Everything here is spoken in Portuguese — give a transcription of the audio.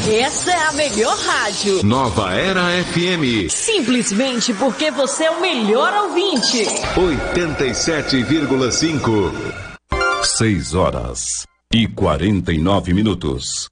Essa é a melhor rádio. Nova Era FM. Simplesmente porque você é o melhor ouvinte. 87,5. 6 horas e 49 minutos.